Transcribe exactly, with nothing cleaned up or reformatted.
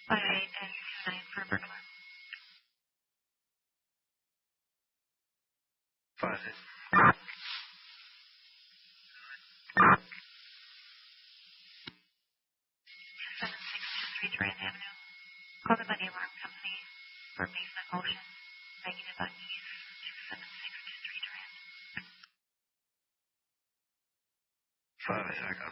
five eight and two nine for burglar. Five eight. seven six two three Durant Avenue. Call the Money Alarm Company for basement motion. Negative on east two seven six two three Durant. Five eight, I got